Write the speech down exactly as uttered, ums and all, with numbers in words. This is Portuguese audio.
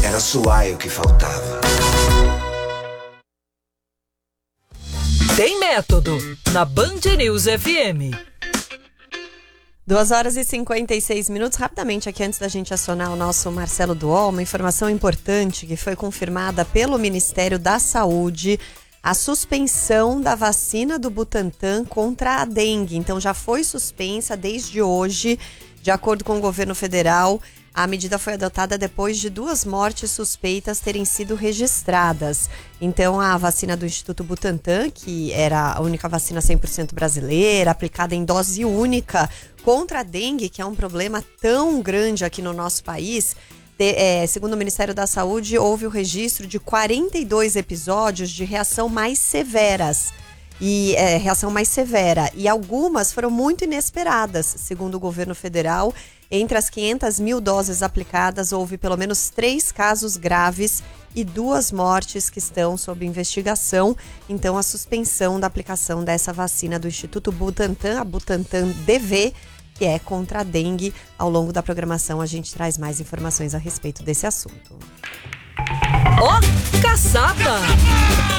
Era só o que faltava. Tem Método, na Band News F M. duas horas e cinquenta e seis minutos. Rapidamente aqui, antes da gente acionar o nosso Marcelo Duol, uma informação importante que foi confirmada pelo Ministério da Saúde: a suspensão da vacina do Butantan contra a dengue. Então já foi suspensa desde hoje, de acordo com o governo federal. A medida foi adotada depois de duas mortes suspeitas terem sido registradas. Então, a vacina do Instituto Butantan, que era a única vacina cem por cento brasileira, aplicada em dose única contra a dengue, que é um problema tão grande aqui no nosso país, de, é, segundo o Ministério da Saúde, houve o registro de quarenta e dois episódios de reação mais severas. E é, reação mais severa. E algumas foram muito inesperadas, segundo o governo federal. Entre as quinhentas mil doses aplicadas, houve pelo menos três casos graves e duas mortes que estão sob investigação. Então, a suspensão da aplicação dessa vacina do Instituto Butantan, a Butantan D V, que é contra a dengue. Ao longo da programação, a gente traz mais informações a respeito desse assunto. Ó, caçapa!